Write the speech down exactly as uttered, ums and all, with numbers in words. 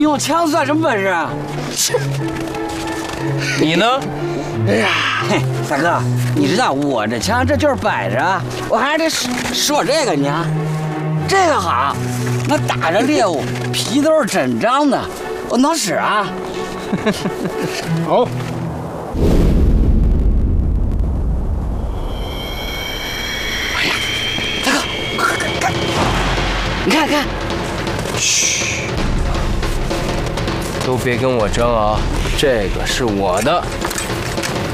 用枪算什么本事啊？ 你呢？ 哎呀，嘿，大哥，你知道我这枪这就是摆着，我还得说这个，你看，这个好，那打着猎物皮都是整张的，我能使啊。 好。 哎呀，大哥，快快看，你看看，嘘， 都别跟我争啊，这个是我的。